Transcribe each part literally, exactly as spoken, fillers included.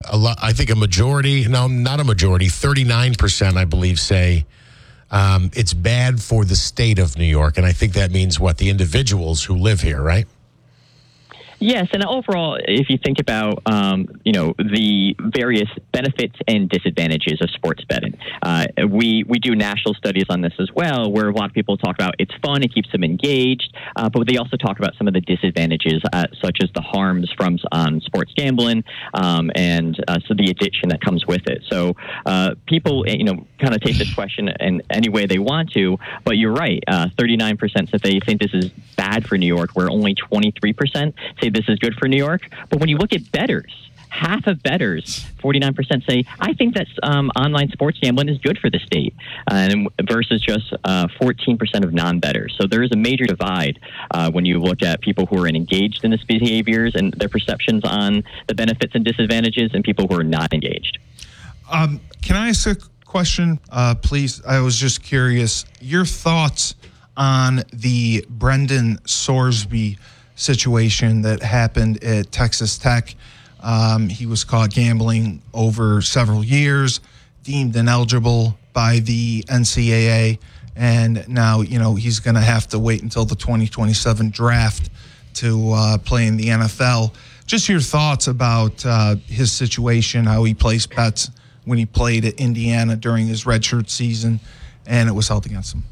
a lot, I think a majority, no, not a majority, thirty-nine percent, I believe, say um, it's bad for the state of New York. And I think that means what? The individuals who live here, right? Yes, and overall, if you think about, um, you know, the various benefits and disadvantages of sports betting, uh, we we do national studies on this as well, where a lot of people talk about it's fun, it keeps them engaged, uh, but they also talk about some of the disadvantages, uh, such as the harms from um, sports gambling um, and uh, so the addiction that comes with it. So uh, people, you know, kind of take this question in any way they want to, but you're right, uh, thirty-nine percent said they think this is bad for New York, where only twenty-three percent say this is good for New York. But when you look at bettors, half of bettors, forty-nine percent say, I think that um, online sports gambling is good for the state, and versus just uh, fourteen percent of non-bettors. So there is a major divide uh, when you look at people who are engaged in these behaviors and their perceptions on the benefits and disadvantages, and people who are not engaged. Um, can I ask a question, uh, please? I was just curious. Your thoughts on the Brendan Sorsby situation that happened at Texas Tech. Um, he was caught gambling over several years, deemed ineligible by the N C double A, and now, you know, he's going to have to wait until the twenty twenty-seven draft to uh, play in the N F L. Just your thoughts about uh, his situation, how he placed bets when he played at Indiana during his redshirt season, and it was held against him.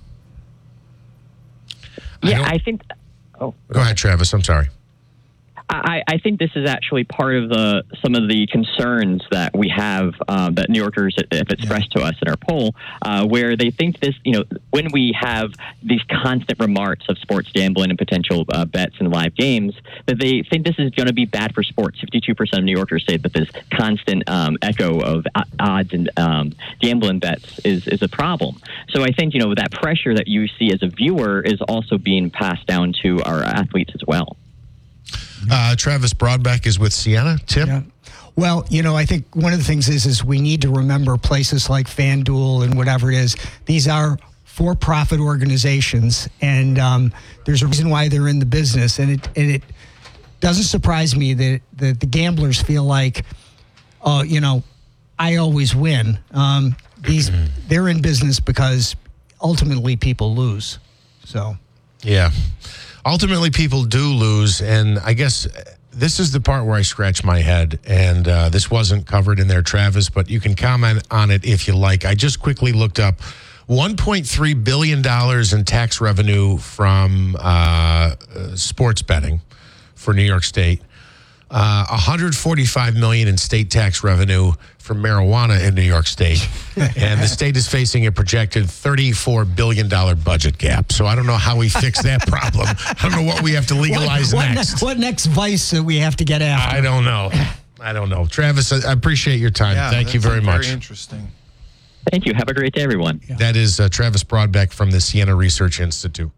Yeah, I, I think... Oh, go ahead, Travis. I'm sorry. I, I think this is actually part of the some of the concerns that we have um, that New Yorkers have expressed yeah. to us in our poll, uh, where they think this, you know, when we have these constant remarks of sports gambling and potential uh, bets and live games, that they think this is going to be bad for sports. fifty-two percent of New Yorkers say that this constant um, echo of odds and um, gambling bets is, is a problem. So I think, you know, that pressure that you see as a viewer is also being passed down to our athletes as well. Uh, Travis Broadbeck is with Siena. Tim? Yeah. Well, you know, I think one of the things is is we need to remember places like FanDuel and whatever it is. These are for-profit organizations, and um, there's a reason why they're in the business. And it and it doesn't surprise me that, that the gamblers feel like, oh, you know, I always win. Um, these they're in business because ultimately people lose. So, yeah. Ultimately, people do lose, and I guess this is the part where I scratch my head, and uh, this wasn't covered in there, Travis, but you can comment on it if you like. I just quickly looked up one point three billion dollars in tax revenue from uh, sports betting for New York State, uh, one hundred forty-five million dollars in state tax revenue from marijuana in New York State, and the state is facing a projected thirty-four billion dollars budget gap. So I don't know how we fix that problem. I don't know what we have to legalize what, what next. Ne- what next vice that we have to get after? I don't know. I don't know. Travis, I appreciate your time. Yeah, Thank you very much. Very interesting. Thank you. Have a great day, everyone. Yeah. That is uh, Travis Broadbeck from the Siena Research Institute.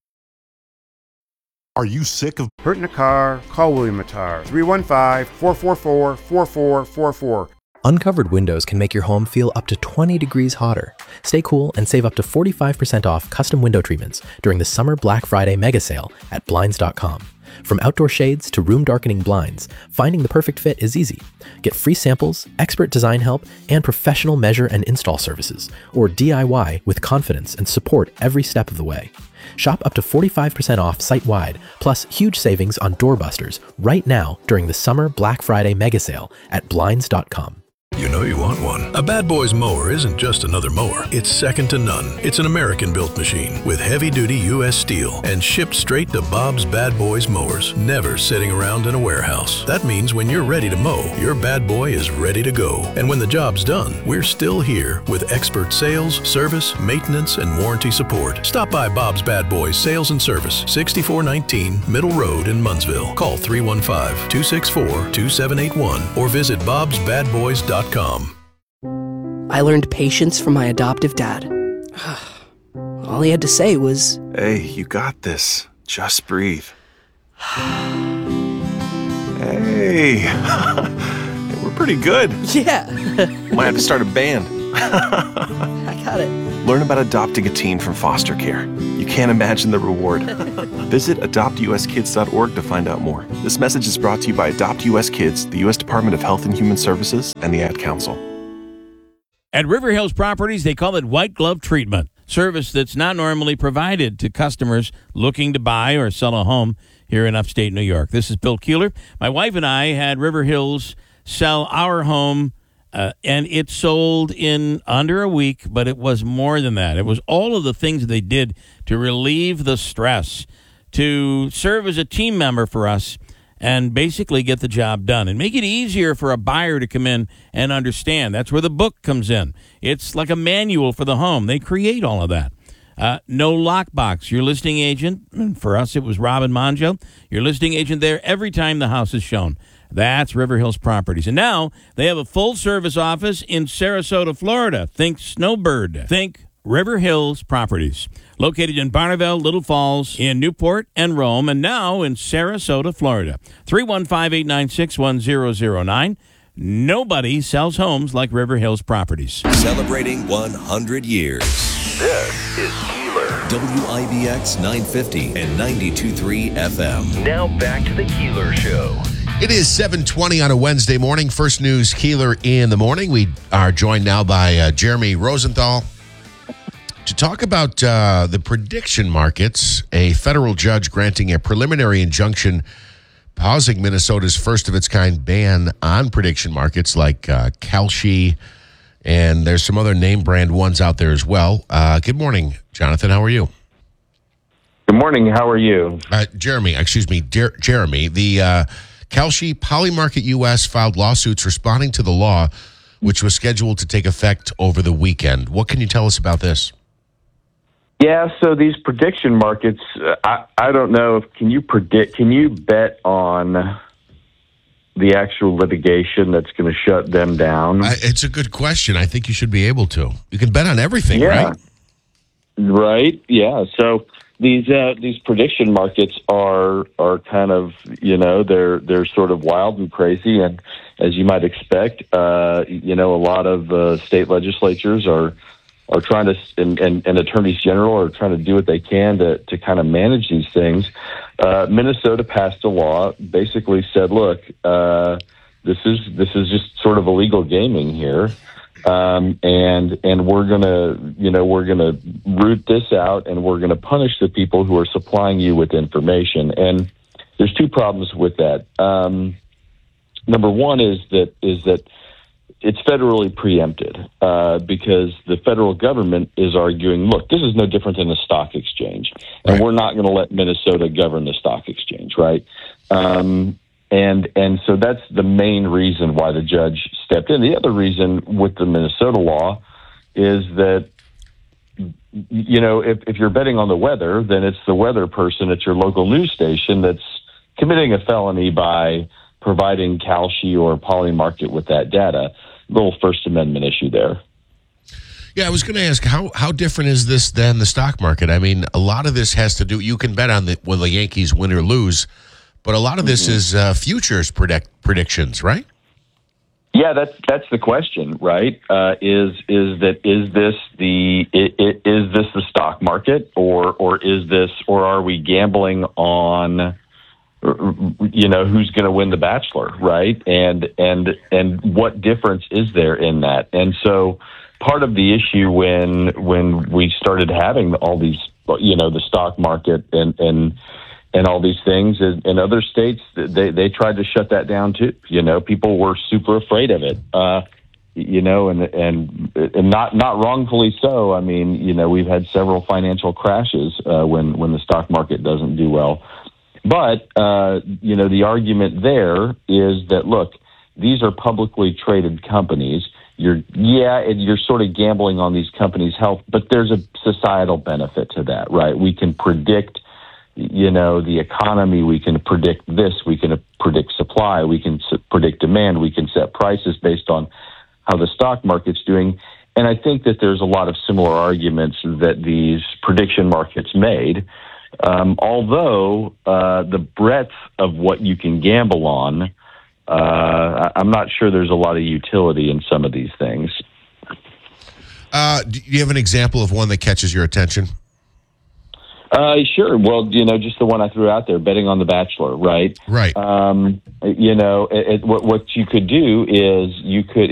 Are you sick of hurting a car? Call William Mattar, three one five, four four four, four four four four. Uncovered windows can make your home feel up to twenty degrees hotter. Stay cool and save up to forty-five percent off custom window treatments during the summer Black Friday mega sale at blinds dot com. From outdoor shades to room darkening blinds, finding the perfect fit is easy. Get free samples, expert design help, and professional measure and install services, or D I Y with confidence and support every step of the way. Shop up to forty-five percent off site-wide, plus huge savings on doorbusters right now during the summer Black Friday mega sale at blinds dot com. You know you want one. A Bad Boys mower isn't just another mower. It's second to none. It's an American-built machine with heavy-duty U S steel and shipped straight to Bob's Bad Boys mowers, never sitting around in a warehouse. That means when you're ready to mow, your bad boy is ready to go. And when the job's done, we're still here with expert sales, service, maintenance, and warranty support. Stop by Bob's Bad Boys Sales and Service, sixty-four nineteen Middle Road in Munnsville. Call three one five, two six four, two seven eight one or visit bobs bad boys dot com. I learned patience from my adoptive dad. All he had to say was, "Hey, you got this. Just breathe." Hey, we're pretty good. Yeah. Might have to start a band. I got it. Learn about adopting a teen from foster care. You can't imagine the reward. Visit adopt u s kids dot org to find out more. This message is brought to you by Adopt U S Kids, the U S Department of Health and Human Services, and the Ad Council. At River Hills Properties, they call it white glove treatment, service that's not normally provided to customers looking to buy or sell a home here in upstate New York. This is Bill Keeler. My wife and I had River Hills sell our home, uh, and it sold in under a week, but it was more than that. It was all of the things they did to relieve the stress, to serve as a team member for us, and basically get the job done and make it easier for a buyer to come in and understand. That's where the book comes in. It's like a manual for the home. They create all of that. Uh, no lockbox. Your listing agent, and for us it was Robin Monjo, your listing agent there every time the house is shown. That's River Hills Properties. And now they have a full-service office in Sarasota, Florida. Think Snowbird. Think River Hills Properties. Located in Barneville, Little Falls, in Newport, and Rome, and now in Sarasota, Florida. three one five, eight nine six, one zero zero nine. Nobody sells homes like River Hills Properties. Celebrating one hundred years. This is Keeler. W I B X nine fifty and ninety-two point three F M. Now back to the Keeler Show. It is seven twenty on a Wednesday morning. First News Keeler in the morning. We are joined now by uh, Jeremy Rosenthal to talk about uh, the prediction markets. A federal judge granting a preliminary injunction pausing Minnesota's first-of-its-kind ban on prediction markets like uh, Kalshi, and there's some other name-brand ones out there as well. Uh, good morning, Jonathan. How are you? Good morning. How are you? Uh, Jeremy, excuse me, Jer- Jeremy. The uh, Kalshi Polymarket U S filed lawsuits responding to the law, which was scheduled to take effect over the weekend. What can you tell us about this? Yeah, so these prediction markets, uh, I, I don't know if, can you predict, can you bet on the actual litigation that's going to shut them down? Uh, it's a good question. I think you should be able to. You can bet on everything, yeah. right? Right, yeah. So these uh, these prediction markets are are kind of, you know, they're they're sort of wild and crazy, and as you might expect, uh, you know, a lot of uh, state legislatures are are trying to, and, and, and attorneys general are trying to do what they can to, to kind of manage these things. Uh, Minnesota passed a law, basically said, look, uh, this is this is just sort of illegal gaming here, um, and and we're gonna, you know, we're gonna root this out, and we're gonna punish the people who are supplying you with information. And there's two problems with that. Um, number one is that is that. It's federally preempted uh, because the federal government is arguing, look, this is no different than the stock exchange, and right. we're not going to let Minnesota govern the stock exchange, right? Um, and and so that's the main reason why the judge stepped in. The other reason with the Minnesota law is that, you know, if, if you're betting on the weather, then it's the weather person at your local news station that's committing a felony by providing Kalshi or Polymarket with that data. Little First Amendment issue there. Yeah, I was going to ask, how how different is this than the stock market? I mean, a lot of this has to do, you can bet on the, will the Yankees win or lose, but a lot of this mm-hmm. is uh, futures predict, predictions, right? Yeah, that's that's the question, right? Uh, is is that is this the is, is this the stock market, or or is this, or are we gambling on, you know, who's going to win The Bachelor, right? And and and what difference is there in that? And so part of the issue when when we started having all these, you know, the stock market and and and all these things in, in other states, they they tried to shut that down too. You know, people were super afraid of it. Uh, you know, and and and not not wrongfully so. I mean, you know, we've had several financial crashes uh, when when the stock market doesn't do well. But, uh, you know, the argument there is that, look, these are publicly traded companies. You're, yeah, and you're sort of gambling on these companies' health, but there's a societal benefit to that, right? We can predict, you know, the economy. We can predict this. We can predict supply. We can predict demand. We can set prices based on how the stock market's doing. And I think that there's a lot of similar arguments that these prediction markets made. Um, although uh, the breadth of what you can gamble on, uh, I'm not sure there's a lot of utility in some of these things. Uh, do you have an example of one that catches your attention? Uh, sure. Well, you know, just the one I threw out there, betting on The Bachelor, right? Right. Um, you know, it, it, what what you could do is you could.